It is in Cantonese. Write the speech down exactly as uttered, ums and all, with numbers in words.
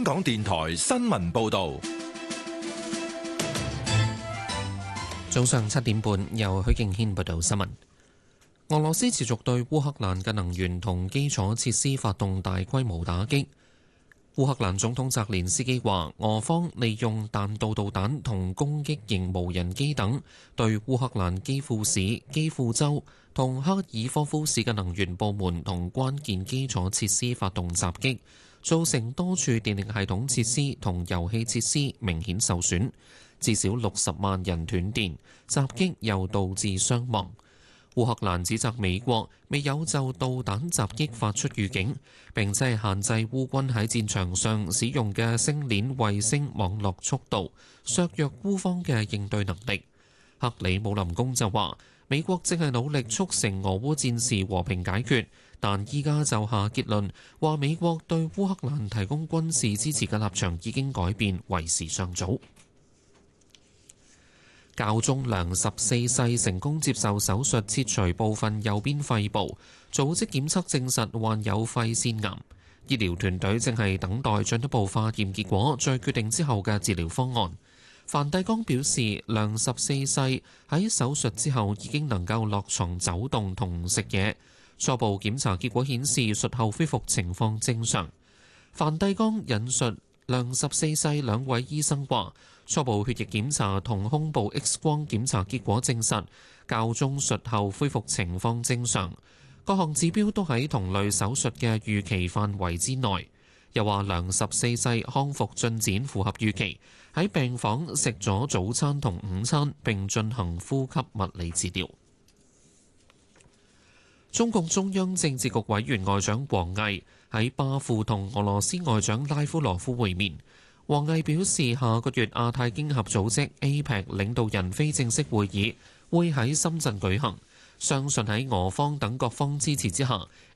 港電台新聞報道。 早上七點半，由許敬軒報道新聞。俄羅斯持續對烏克蘭嘅能源同基礎設施發動大規模打擊。烏克蘭總統澤連斯基話，俄方利用彈道導彈同攻擊型無人機等，對烏克蘭基輔市、基輔州同克爾科夫市嘅能源部門同關鍵基礎設施發動襲擊，造成多處電力系統設施同油氣設施明顯受損，至少六十萬人斷電，襲擊又導致傷亡。烏克蘭指責美國未有就導彈襲擊發出預警，並且限制烏軍喺戰場上使用嘅星鏈衛星網絡速度，削弱烏方嘅應對能力。克里姆林宮就話，美國正係努力促成俄烏戰事和平解決，但依家就下結論，話美國對烏克蘭提供軍事支持嘅立場已經改變，為時尚早。教宗良十四世成功接受手術切除部分右邊肺部，組織檢測證實患有肺腺癌。醫療團隊正係等待進一步化驗結果，再決定之後嘅治療方案。梵蒂岡表示，良十四世喺手術之後已經能夠落床走動同食嘢。初步檢查結果顯示，術後恢復情況正常。梵蒂岡引述良十四世兩位醫生話，初步血液檢查同胸部 X 光檢查結果證實，教宗術後恢復情況正常，各項指標都喺同類手術嘅預期範圍之內。又話良十四世康復進展符合預期，喺病房食咗早餐同午餐，並進行呼吸物理治療。中共中央政治局委員外長王毅喺巴庫同俄羅斯外長拉夫羅夫會面。王毅表示，下個月亞太經合組織 A P E C 領導人非正式會議會喺深圳舉行，相信喺俄方等各方支持之下